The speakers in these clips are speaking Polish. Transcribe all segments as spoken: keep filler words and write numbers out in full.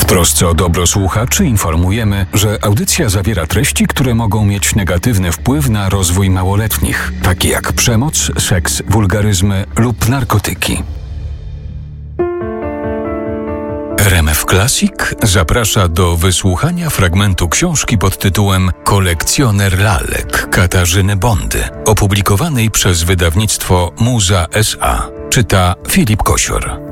trosce o dobro słuchaczy informujemy, że audycja zawiera treści, które mogą mieć negatywny wpływ na rozwój małoletnich, takie jak przemoc, seks, wulgaryzmy lub narkotyki. R M F Classic zaprasza do wysłuchania fragmentu książki pod tytułem Kolekcjoner lalek Katarzyny Bondy, opublikowanej przez wydawnictwo Muza S A. Czyta Filip Kosior.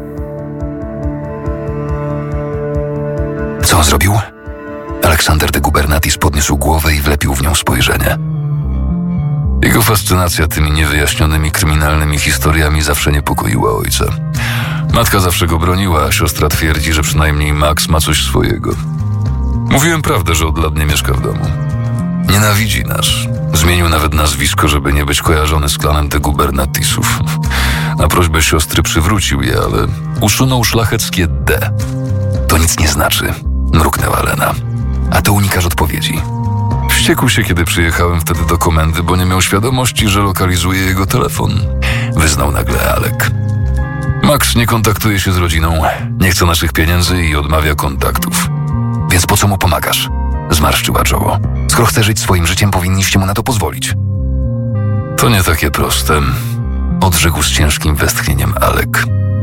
Co on zrobił? Aleksander de Gubernatis podniósł głowę i wlepił w nią spojrzenie. Jego fascynacja tymi niewyjaśnionymi kryminalnymi historiami zawsze niepokoiła ojca. Matka zawsze go broniła, a siostra twierdzi, że przynajmniej Max ma coś swojego. Mówiłem prawdę, że od lat nie mieszka w domu. Nienawidzi nas. Zmienił nawet nazwisko, żeby nie być kojarzony z klanem de Gubernatisów. Na prośbę siostry przywrócił je, ale usunął szlacheckie D. To nic nie znaczy, mruknęła Lena. A to unikasz odpowiedzi. Wściekł się, kiedy przyjechałem wtedy do komendy, bo nie miał świadomości, że lokalizuje jego telefon. Wyznał nagle Alek. Max nie kontaktuje się z rodziną, nie chce naszych pieniędzy i odmawia kontaktów. Więc po co mu pomagasz? Zmarszczyła czoło. Skoro chce żyć swoim życiem, powinniście mu na to pozwolić. To nie takie proste, odrzekł z ciężkim westchnieniem Alek.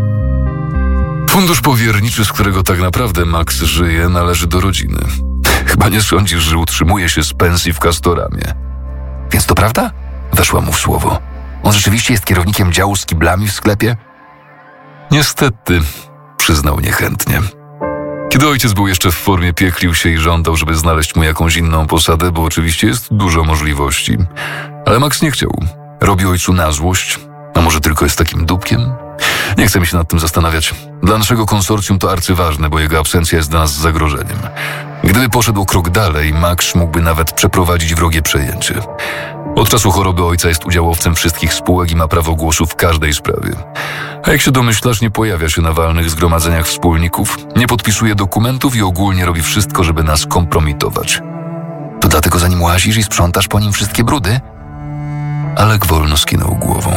Fundusz powierniczy, z którego tak naprawdę Max żyje, należy do rodziny. Chyba nie sądzisz, że utrzymuje się z pensji w Castoramie. Więc to prawda? Weszła mu w słowo. On rzeczywiście jest kierownikiem działu z kiblami w sklepie? Niestety, przyznał niechętnie. Kiedy ojciec był jeszcze w formie, pieklił się i żądał, żeby znaleźć mu jakąś inną posadę, bo oczywiście jest dużo możliwości. Ale Max nie chciał. Robi ojcu na złość. A może tylko jest takim dupkiem? Nie chcę mi się nad tym zastanawiać. Dla naszego konsorcjum to arcyważne, bo jego absencja jest dla nas zagrożeniem. Gdyby poszedł o krok dalej, Max mógłby nawet przeprowadzić wrogie przejęcie. Od czasu choroby ojca jest udziałowcem wszystkich spółek i ma prawo głosu w każdej sprawie. A jak się domyślasz, nie pojawia się na walnych zgromadzeniach wspólników, nie podpisuje dokumentów i ogólnie robi wszystko, żeby nas kompromitować. To dlatego za nim łazisz i sprzątasz po nim wszystkie brudy? Alek wolno skinął głową.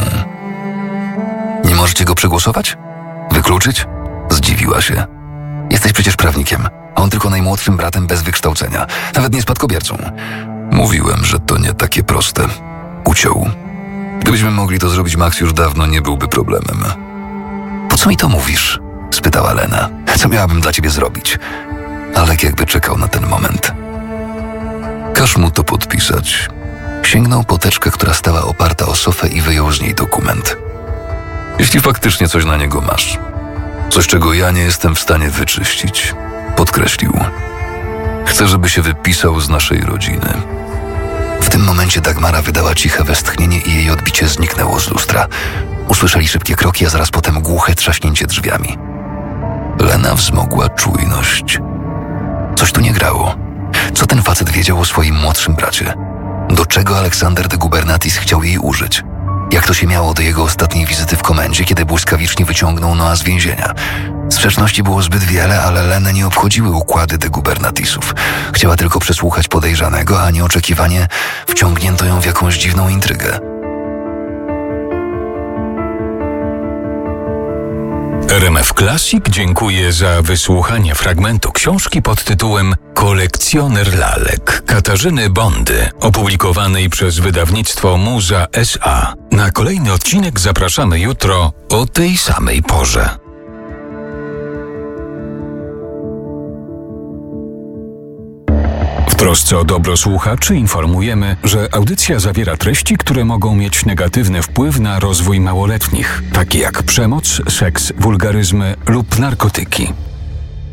Nie możecie go przegłosować? Wykluczyć? Zdziwiła się. Jesteś przecież prawnikiem, a on tylko najmłodszym bratem bez wykształcenia. Nawet nie spadkobiercą. Mówiłem, że to nie takie proste. Uciął. Gdybyśmy mogli to zrobić, Max już dawno nie byłby problemem. Po co mi to mówisz? Spytała Lena. Co miałabym dla ciebie zrobić? Alek jakby czekał na ten moment. Każ mu to podpisać. Sięgnął po teczkę, która stała oparta o sofę i wyjął z niej dokument. Jeśli faktycznie coś na niego masz, coś, czego ja nie jestem w stanie wyczyścić, podkreślił. Chcę, żeby się wypisał z naszej rodziny. W tym momencie Dagmara wydała ciche westchnienie i jej odbicie zniknęło z lustra. Usłyszeli szybkie kroki, a zaraz potem głuche trzaśnięcie drzwiami. Lena wzmogła czujność. Coś tu nie grało. Co ten facet wiedział o swoim młodszym bracie? Do czego Aleksander de Gubernatis chciał jej użyć? Jak to się miało do jego ostatniej wizyty w komendzie, kiedy błyskawicznie wyciągnął Noa z więzienia? Sprzeczności było zbyt wiele, ale Lenę nie obchodziły układy de Gubernatisów. Chciała tylko przesłuchać podejrzanego, a nieoczekiwanie wciągnięto ją w jakąś dziwną intrygę. R M F Classic dziękuję za wysłuchanie fragmentu książki pod tytułem Kolekcjoner lalek Katarzyny Bondy, opublikowanej przez wydawnictwo Muza S A. Na kolejny odcinek zapraszamy jutro o tej samej porze. W trosce o dobro słuchaczy informujemy, że audycja zawiera treści, które mogą mieć negatywny wpływ na rozwój małoletnich, takie jak przemoc, seks, wulgaryzmy lub narkotyki.